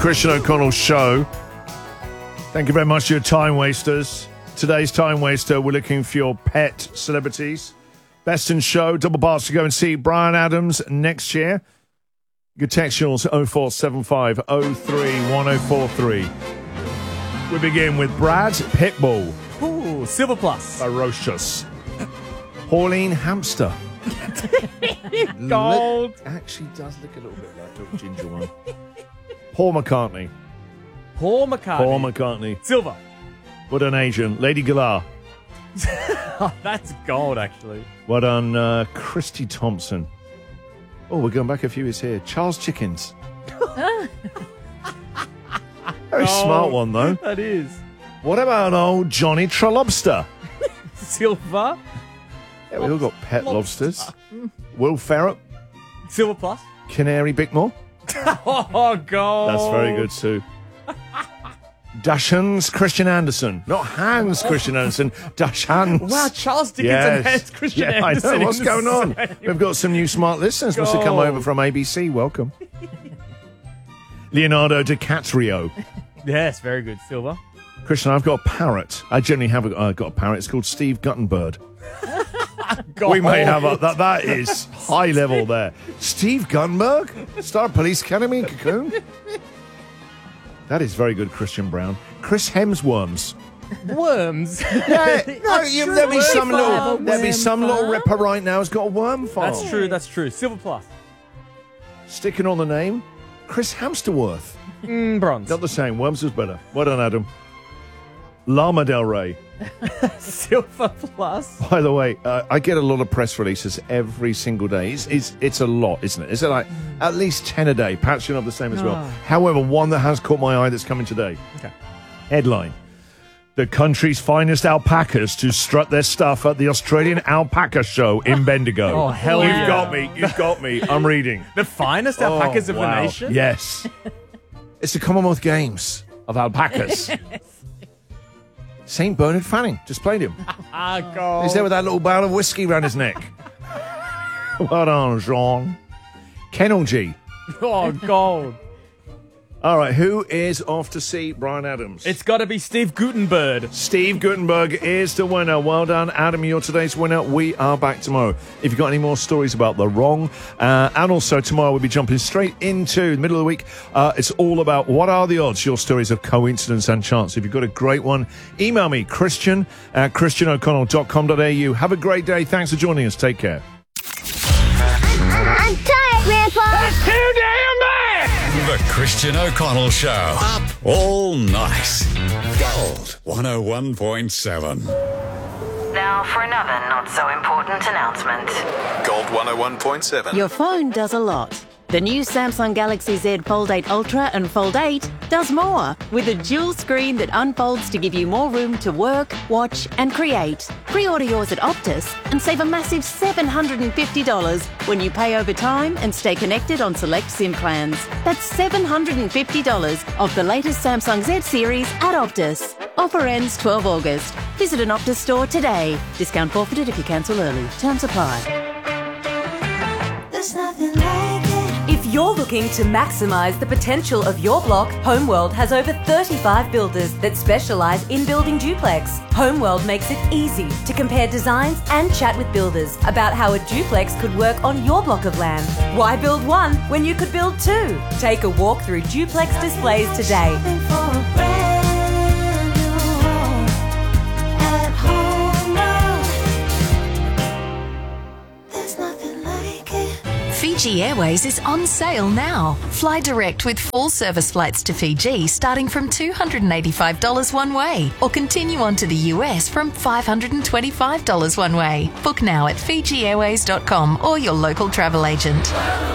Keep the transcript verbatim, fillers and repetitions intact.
Christian O'Connell Show. Thank you very much to your time wasters. Today's time waster, we're looking for your pet celebrities. Best in Show, double bars to go and see Bryan Adams next year. You can text yours oh four seven five oh three one oh four three. We begin with Brad Pitbull. Ooh, Silver Plus. Ferocious. Pauline Hamster. Gold. Look, actually does look a little bit like the ginger one. Paul McCartney. Paul McCartney. Paul McCartney. Silver. What an Asian. Lady Gaga. Oh, that's gold, actually. What on uh, Christy Thompson. Oh, we're going back a few years here. Charles Chickens. Very Oh, smart one, though. That is. What about old Johnny Trelobster? Silver. Yeah, we all got pet lobsters. Will Ferrell. Silver Plus. Canary Bickmore. Oh, gold. That's very good, too. Dashans Christian Anderson. Not Hans Christian Anderson. Dashans. Wow, Charles Dickens Yes. and Hans Christian yeah, Anderson. I know. What's in the going on? same- We've got some new smart listeners. Must have come Gold. over from A B C. Welcome. Leonardo DiCaprio. Yes, very good. Silver. Christian, I've got a parrot. I generally have a, uh, got a parrot. It's called Steve Guttenberg. Gold. We may have a, that. That is high level there. Steve Guttenberg, star of Police Academy, Cocoon. That is very good, Christian Brown. Chris Hemsworms. Worms. Yeah, no, you, true. there'll be Worm some farm. little, there'll be Worm some little farm. ripper right now who's got a worm farm. That's true, that's true. Silver Plus. Sticking on the name, Chris Hamsterworth. Mm, bronze. Not the same. Worms was better. Well done, Adam. Lana Del Rey. Silver Plus. By the way, uh, I get a lot of press releases every single day. It's, it's, it's a lot, isn't it? Is it like at least ten a day? Perhaps you're not the same as well. Oh. However, one that has caught my eye that's coming today. Okay. Headline. The country's finest alpacas to strut their stuff at the Australian Alpaca Show in Bendigo. Oh, hell You've yeah. got me. You've got me. I'm reading. The finest alpacas Oh, of wow. the nation? Yes. It's the Commonwealth Games of alpacas. Saint Bernard Fanning just played him. Ah, gold. He's there with that little barrel of whiskey around his neck. Well done, Jean. Kennel G. Oh, gold. All right, who is off to see Bryan Adams? It's got to be Steve Guttenberg. Steve Guttenberg is the winner. Well done, Adam. You're today's winner. We are back tomorrow. If you've got any more stories about the wrong, uh, and also tomorrow we'll be jumping straight into the middle of the week. Uh, it's all about what are the odds, your stories of coincidence and chance. If you've got a great one, email me, Christian at christian o'connell dot com dot a u. Have a great day. Thanks for joining us. Take care. I'm tired, Grandpa. Too damn bad! The Christian O'Connell Show. Up all night. Gold one oh one point seven. Now for another not so important announcement. Gold one oh one point seven. Your phone does a lot. The new Samsung Galaxy Z Fold eight Ultra and Fold eight does more, with a dual screen that unfolds to give you more room to work, watch and create. Pre-order yours at Optus and save a massive seven hundred fifty dollars when you pay over time and stay connected on select SIM plans. That's seven hundred fifty dollars off the latest Samsung Z series at Optus. Offer ends twelve August. Visit an Optus store today. Discount forfeited if you cancel early. Terms apply. There's nothing like it. If you're looking to maximise the potential of your block, Homeworld has over thirty-five builders that specialise in building duplex. Homeworld makes it easy to compare designs and chat with builders about how a duplex could work on your block of land. Why build one when you could build two? Take a walk through duplex displays today. Shopping for a brand new home at Homeworld. There's nothing like it. Fiji Airways is on sale now. Fly direct with full service flights to Fiji starting from two hundred eighty-five dollars one way, or continue on to the U S from five hundred twenty-five dollars one way. Book now at fiji airways dot com or your local travel agent.